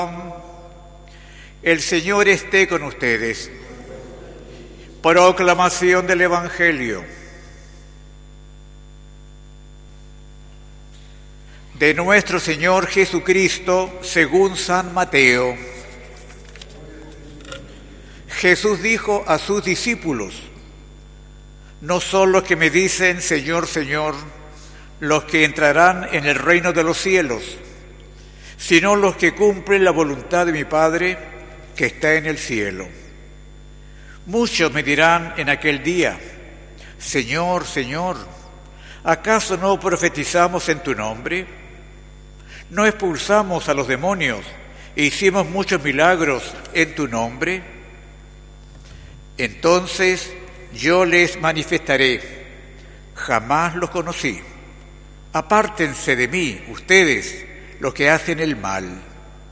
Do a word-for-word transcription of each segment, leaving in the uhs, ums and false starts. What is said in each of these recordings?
El Señor esté con ustedes. Proclamación del Evangelio de nuestro Señor Jesucristo según San Mateo. Jesús dijo a sus discípulos: no son los que me dicen Señor, Señor, los que entrarán en el reino de los cielos, sino los que cumplen la voluntad de mi Padre que está en el cielo. Muchos me dirán en aquel día: Señor, Señor, ¿acaso no profetizamos en tu nombre? ¿No expulsamos a los demonios e hicimos muchos milagros en tu nombre? Entonces yo les manifestaré: jamás los conocí. Apártense de mí, ustedes, los que hacen el mal.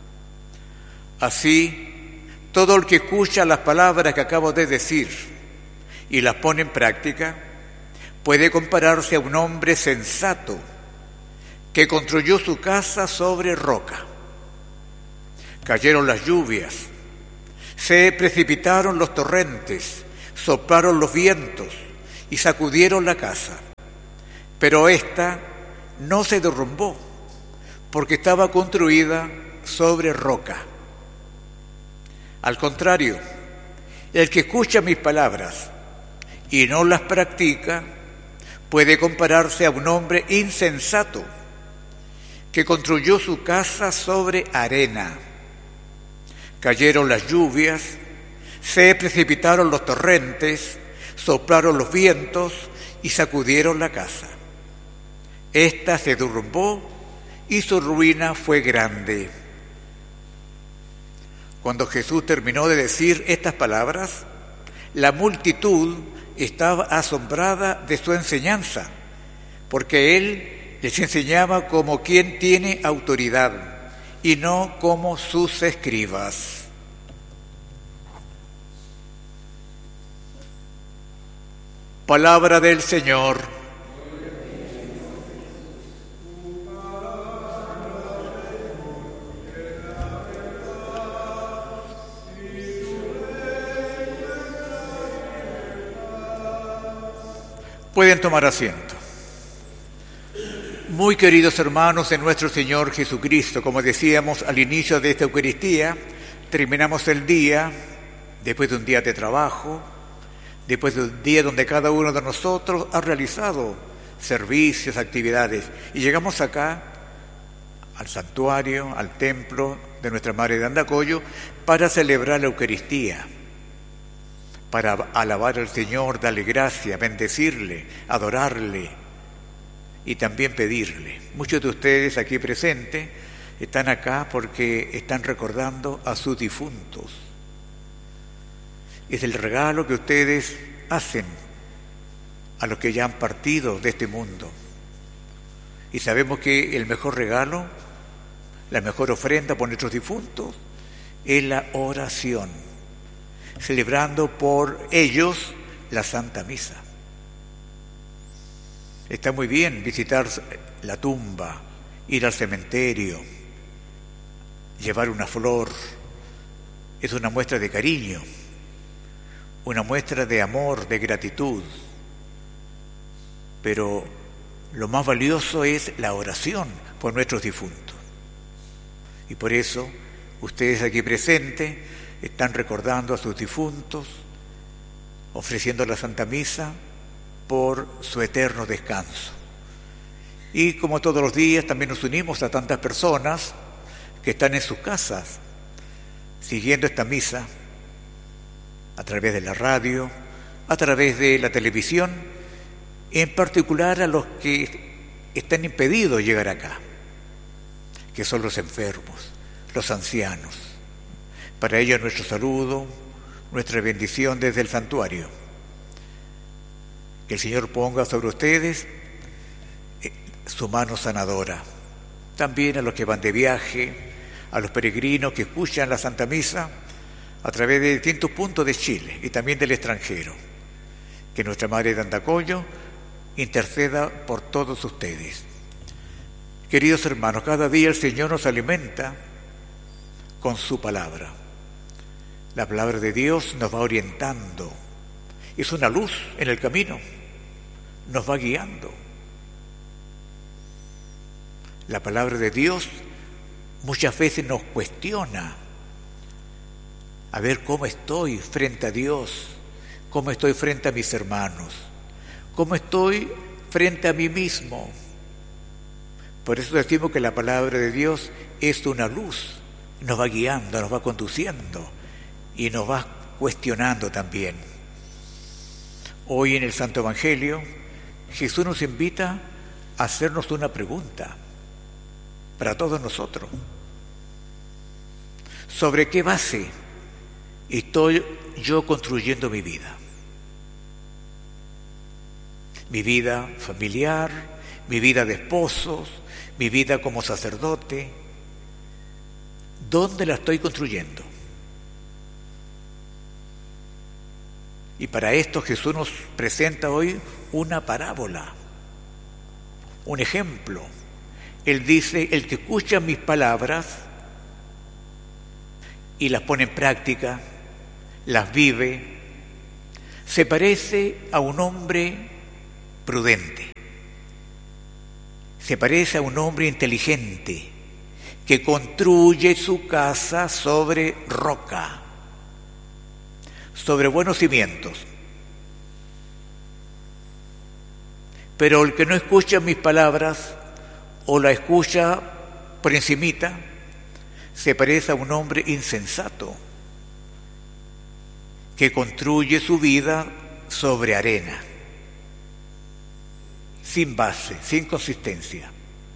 Así, todo el que escucha las palabras que acabo de decir y las pone en práctica puede compararse a un hombre sensato que construyó su casa sobre roca. Cayeron las lluvias, se precipitaron los torrentes, soplaron los vientos y sacudieron la casa. Pero ésta no se derrumbó porque estaba construida sobre roca. Al contrario, el que escucha mis palabras y no las practica puede compararse a un hombre insensato que construyó su casa sobre arena. Cayeron las lluvias, se precipitaron los torrentes, soplaron los vientos y sacudieron la casa. Esta se derrumbó y su ruina fue grande. Cuando Jesús terminó de decir estas palabras, la multitud estaba asombrada de su enseñanza, porque él les enseñaba como quien tiene autoridad y no como sus escribas. Palabra del Señor. Pueden tomar asiento. Muy queridos hermanos de nuestro Señor Jesucristo, como decíamos al inicio de esta Eucaristía, terminamos el día, después de un día de trabajo, después de un día donde cada uno de nosotros ha realizado servicios, actividades, y llegamos acá, al santuario, al templo de Nuestra Madre de Andacollo, para celebrar la Eucaristía, para alabar al Señor, darle gracia, bendecirle, adorarle y también pedirle. Muchos de ustedes aquí presentes están acá porque están recordando a sus difuntos. Es el regalo que ustedes hacen a los que ya han partido de este mundo. Y sabemos que el mejor regalo, la mejor ofrenda por nuestros difuntos es la oración, celebrando por ellos la Santa Misa. Está muy bien visitar la tumba, ir al cementerio, llevar una flor. Es una muestra de cariño, una muestra de amor, de gratitud. Pero lo más valioso es la oración por nuestros difuntos. Y por eso, ustedes aquí presentes están recordando a sus difuntos, ofreciendo la Santa Misa por su eterno descanso. Y como todos los días también nos unimos a tantas personas que están en sus casas siguiendo esta misa a través de la radio, a través de la televisión, en particular a los que están impedidos llegar acá, que son los enfermos, los ancianos. Para ellos nuestro saludo, nuestra bendición desde el santuario. Que el Señor ponga sobre ustedes su mano sanadora. También a los que van de viaje, a los peregrinos que escuchan la Santa Misa a través de distintos puntos de Chile y también del extranjero. Que nuestra Madre de Andacollo interceda por todos ustedes. Queridos hermanos, cada día el Señor nos alimenta con su palabra. La palabra de Dios nos va orientando. Es una luz en el camino. Nos va guiando. La palabra de Dios muchas veces nos cuestiona. A ver cómo estoy frente a Dios, cómo estoy frente a mis hermanos, cómo estoy frente a mí mismo. Por eso decimos que la palabra de Dios es una luz, nos va guiando, nos va conduciendo y nos va cuestionando también. Hoy en el Santo Evangelio, Jesús nos invita a hacernos una pregunta para todos nosotros. ¿Sobre qué base estoy yo construyendo mi vida? Mi vida familiar, mi vida de esposos, mi vida como sacerdote. ¿Dónde la estoy construyendo? Y para esto Jesús nos presenta hoy una parábola, un ejemplo. Él dice, el que escucha mis palabras y las pone en práctica, las vive, se parece a un hombre prudente, se parece a un hombre inteligente que construye su casa sobre roca, sobre buenos cimientos. Pero el que no escucha mis palabras o la escucha por encimita, se parece a un hombre insensato que construye su vida sobre arena, sin base, sin consistencia.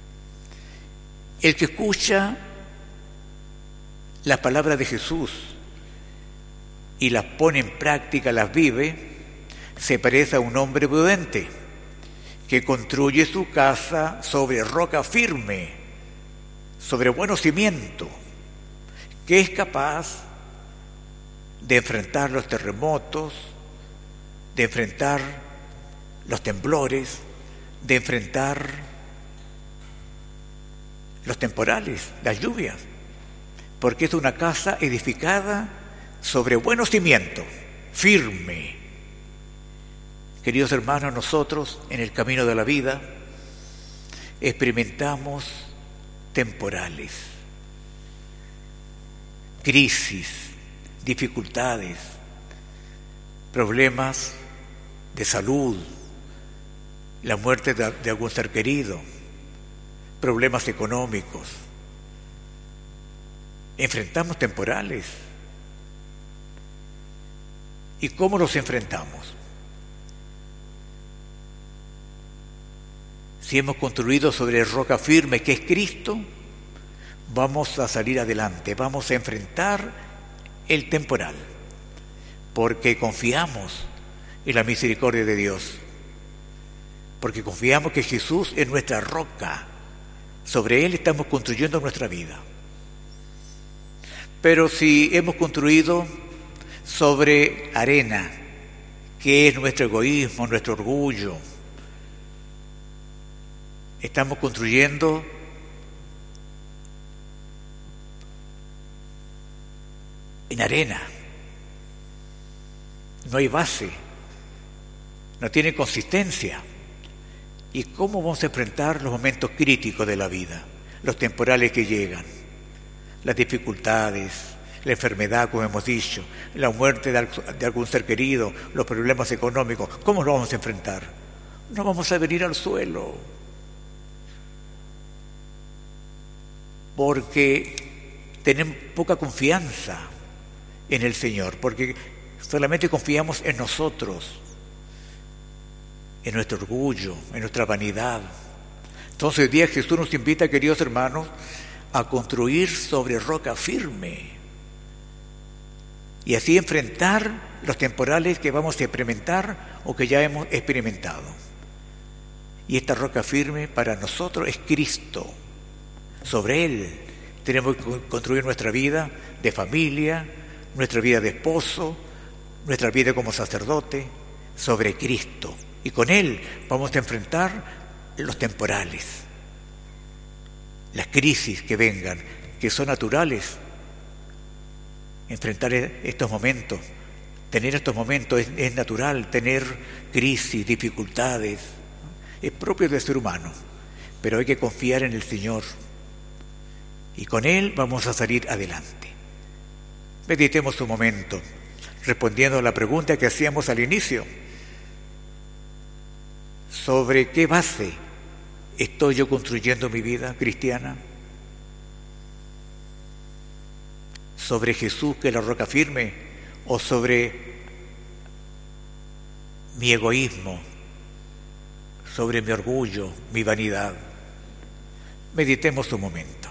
El que escucha las palabras de Jesús y las pone en práctica, las vive, se parece a un hombre prudente que construye su casa sobre roca firme, sobre buenos cimientos, que es capaz de enfrentar los terremotos, de enfrentar los temblores, de enfrentar los temporales, las lluvias, porque es una casa edificada sobre buenos cimientos, firme. Queridos hermanos, nosotros en el camino de la vida experimentamos temporales, crisis, dificultades, problemas de salud, la muerte de, de algún ser querido, problemas económicos. Enfrentamos temporales. ¿Y cómo los enfrentamos? Si hemos construido sobre roca firme que es Cristo, vamos a salir adelante, vamos a enfrentar el temporal, porque confiamos en la misericordia de Dios, porque confiamos que Jesús es nuestra roca, sobre Él estamos construyendo nuestra vida. Pero si hemos construido sobre arena, que es nuestro egoísmo, nuestro orgullo, estamos construyendo en arena. No hay base, no tiene consistencia. ¿Y cómo vamos a enfrentar los momentos críticos de la vida? Los temporales que llegan, las dificultades, la enfermedad, como hemos dicho, la muerte de algún ser querido, los problemas económicos. ¿Cómo los vamos a enfrentar? No vamos a venir al suelo, porque tenemos poca confianza en el Señor, porque solamente confiamos en nosotros, en nuestro orgullo, en nuestra vanidad. Entonces hoy día Jesús nos invita, queridos hermanos, a construir sobre roca firme y así enfrentar los temporales que vamos a experimentar o que ya hemos experimentado. Y esta roca firme para nosotros es Cristo. Sobre Él tenemos que construir nuestra vida de familia, nuestra vida de esposo, nuestra vida como sacerdote, sobre Cristo. Y con Él vamos a enfrentar los temporales, las crisis que vengan, que son naturales, enfrentar estos momentos. Tener estos momentos es, es natural, tener crisis, dificultades, es propio del ser humano, pero hay que confiar en el Señor y con Él vamos a salir adelante. Meditemos un momento, respondiendo a la pregunta que hacíamos al inicio, ¿sobre qué base estoy yo construyendo mi vida cristiana? ¿Sobre Jesús, que es la roca firme, o sobre mi egoísmo, sobre mi orgullo, mi vanidad? Meditemos un momento.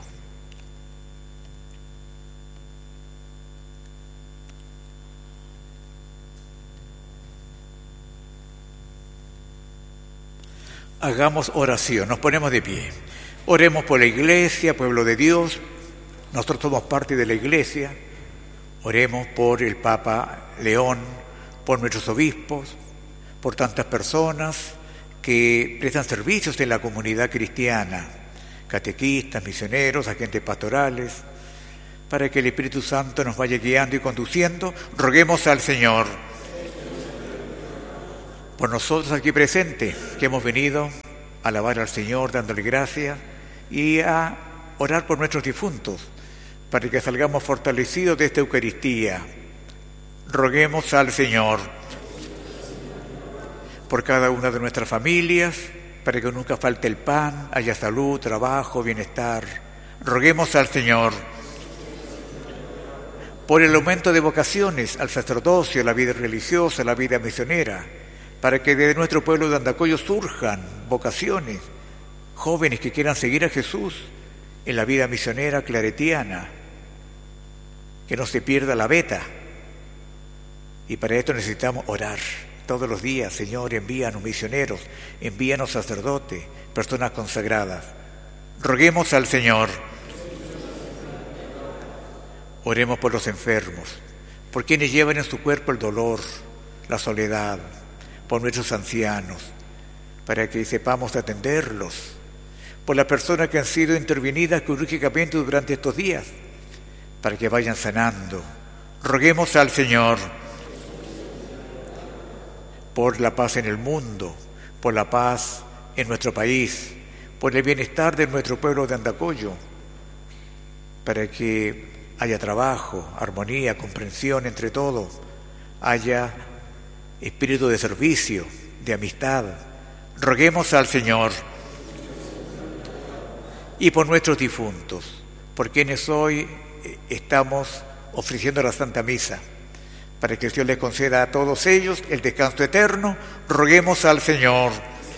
Hagamos oración, nos ponemos de pie. Oremos por la Iglesia, pueblo de Dios. Nosotros somos parte de la Iglesia. Oremos por el Papa León, por nuestros obispos, por tantas personas que prestan servicios en la comunidad cristiana, catequistas, misioneros, agentes pastorales, para que el Espíritu Santo nos vaya guiando y conduciendo. Roguemos al Señor por nosotros aquí presentes, que hemos venido a alabar al Señor, dándole gracias, y a orar por nuestros difuntos, para que salgamos fortalecidos de esta Eucaristía. Roguemos al Señor por cada una de nuestras familias, para que nunca falte el pan, haya salud, trabajo, bienestar. Roguemos al Señor por el aumento de vocaciones al sacerdocio, a la vida religiosa, a la vida misionera, para que de nuestro pueblo de Andacollo surjan vocaciones, jóvenes que quieran seguir a Jesús en la vida misionera claretiana, que no se pierda la veta. Y para esto necesitamos orar todos los días. Señor, envíanos misioneros, envíanos sacerdotes, personas consagradas. Roguemos al Señor. Oremos por los enfermos, por quienes llevan en su cuerpo el dolor, la soledad, por nuestros ancianos, para que sepamos atenderlos, por las personas que han sido intervenidas quirúrgicamente durante estos días, para que vayan sanando. Roguemos al Señor por la paz en el mundo, por la paz en nuestro país, por el bienestar de nuestro pueblo de Andacollo, para que haya trabajo, armonía, comprensión entre todos, haya espíritu de servicio, de amistad. Roguemos al Señor. Y por nuestros difuntos, por quienes hoy estamos ofreciendo la Santa Misa, para que Dios les conceda a todos ellos el descanso eterno. Roguemos al Señor.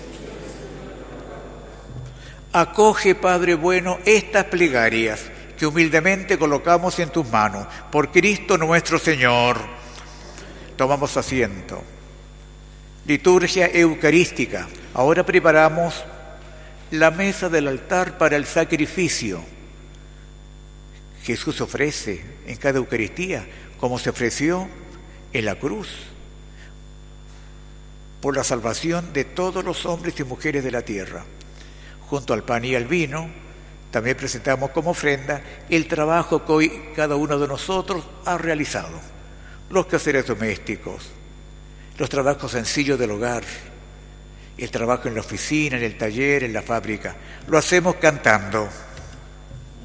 Acoge, Padre bueno, estas plegarias que humildemente colocamos en tus manos, por Cristo nuestro Señor. Tomamos asiento. Liturgia eucarística. Ahora preparamos la mesa del altar para el sacrificio. Jesús ofrece en cada Eucaristía, como se ofreció en la cruz, por la salvación de todos los hombres y mujeres de la tierra. Junto al pan y al vino, también presentamos como ofrenda el trabajo que hoy cada uno de nosotros ha realizado. Los quehaceres domésticos, los trabajos sencillos del hogar, el trabajo en la oficina, en el taller, en la fábrica. Lo hacemos cantando.